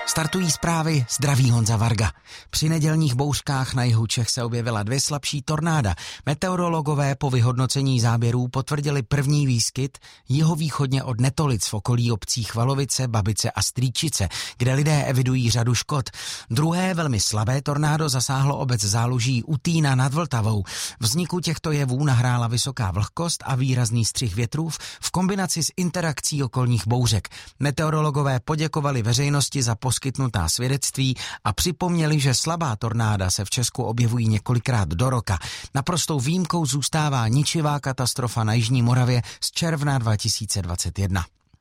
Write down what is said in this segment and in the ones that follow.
Startují zprávy, zdraví Honza Varga. Při nedělních bouřkách na jihu Čech se objevila 2 slabší tornáda. Meteorologové po vyhodnocení záběrů potvrdili první výskyt jihovýchodně od Netolic v okolí obcí Chvalovice, Babice a Strýčice, kde lidé evidují řadu škod. Druhé velmi slabé tornádo zasáhlo obec Záluží u Týna nad Vltavou. Vzniku těchto jevů nahrála vysoká vlhkost a výrazný střih větrů v kombinaci s interakcí okolních bouřek. Meteorologové poděkovali veřejnosti za poskytnutá svědectví a připomněli, že slabá tornáda se v Česku objevují několikrát do roka. Naprostou výjimkou zůstává ničivá katastrofa na jižní Moravě z června 2021.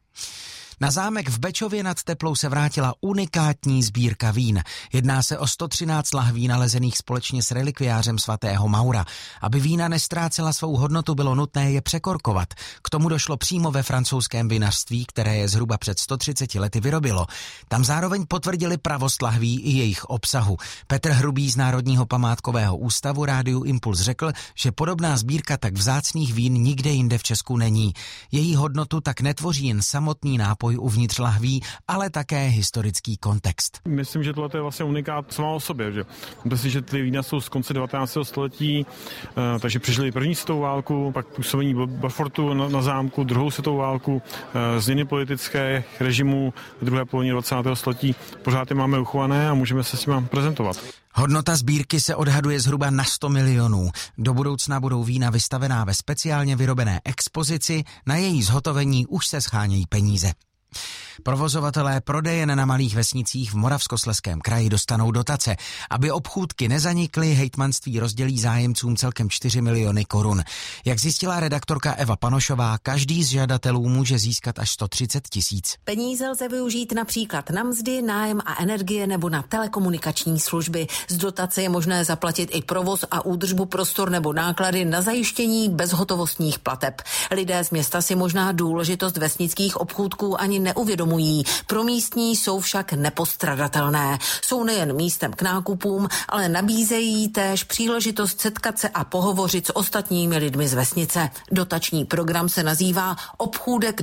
Na zámek v Bečově nad Teplou se vrátila unikátní sbírka vín. Jedná se o 113 lahví nalezených společně s relikviářem svatého Maura. Aby vína nestrácela svou hodnotu, bylo nutné je překorkovat. K tomu došlo přímo ve francouzském vinařství, které je zhruba před 130 lety vyrobilo. Tam zároveň potvrdili pravost lahví i jejich obsahu. Petr Hrubý z Národního památkového ústavu Rádiu Impuls řekl, že podobná sbírka tak vzácných vín nikde jinde v Česku není. Její hodnotu tak netvoří jen samotný nápoj uvnitř lahví, ale také historický kontext. Myslím, že tohle je vlastně unikát sama o sobě, že? Myslím, že ty vína jsou z konce 19. století, takže přežili první světovou válku, pak působení Beaufortu na zámku, druhou světovou válku, změny politické režimu v druhé polovině 20. století. Pořád je máme uchované a můžeme se s nimi prezentovat. Hodnota sbírky se odhaduje zhruba na 100 milionů. Do budoucna budou vína vystavená ve speciálně vyrobené expozici, na její zhotovení už se schánějí peníze. Provozovatelé prodejen na malých vesnicích v Moravskoslezském kraji dostanou dotace. Aby obchůdky nezanikly, hejtmanství rozdělí zájemcům celkem 4 miliony korun. Jak zjistila redaktorka Eva Panošová, každý z žadatelů může získat až 130 000. Peníze lze využít například na mzdy, nájem a energie nebo na telekomunikační služby. Z dotace je možné zaplatit i provoz a údržbu prostor nebo náklady na zajištění bezhotovostních plateb. Lidé z města si možná důležitost vesnických obchůdků ani neuvědomují. Pro místní jsou však nepostradatelné. Jsou nejen místem k nákupům, ale nabízejí též příležitost setkat se a pohovořit s ostatními lidmi z vesnice. Dotační program se nazývá Obchůdek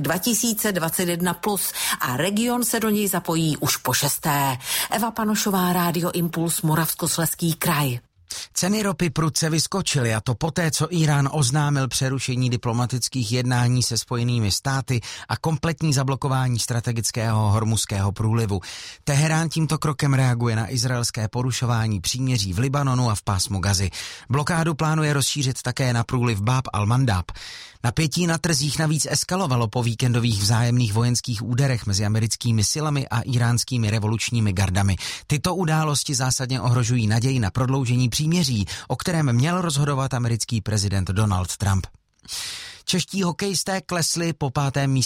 2021+ a region se do něj zapojí už po 6. Eva Panošová, Rádio Impuls, Moravskoslezský kraj. Ceny ropy prudce vyskočily, a to poté, co Írán oznámil přerušení diplomatických jednání se Spojenými státy a kompletní zablokování strategického hormuzského průlivu. Teherán tímto krokem reaguje na izraelské porušování příměří v Libanonu a v pásmu Gazy. Blokádu plánuje rozšířit také na průliv Báb al-Mandab. Napětí na trzích navíc eskalovalo po víkendových vzájemných vojenských úderech mezi americkými silami a iránskými revolučními gardami. Tyto události zásadně ohrožují naději na prodloužení příměří, o kterém měl rozhodovat americký prezident Donald Trump. Čeští hokejisté klesli po 5. místě